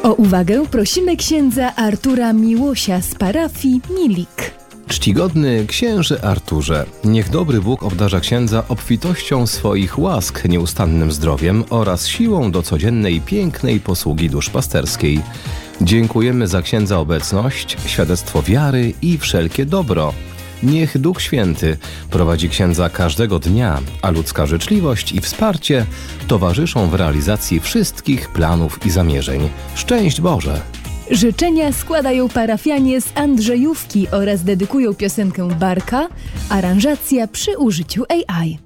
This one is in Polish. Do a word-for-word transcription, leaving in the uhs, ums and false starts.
O uwagę prosimy księdza Artura Miłosia z parafii Milik. Czcigodny księże Arturze, niech dobry Bóg obdarza księdza obfitością swoich łask, nieustannym zdrowiem oraz siłą do codziennej pięknej posługi duszpasterskiej. Dziękujemy za księdza obecność, świadectwo wiary i wszelkie dobro. Niech Duch Święty prowadzi księdza każdego dnia, a ludzka życzliwość i wsparcie towarzyszą w realizacji wszystkich planów i zamierzeń. Szczęść Boże! Życzenia składają parafianie z Andrzejówki oraz dedykują piosenkę Barka, aranżacja przy użyciu A I.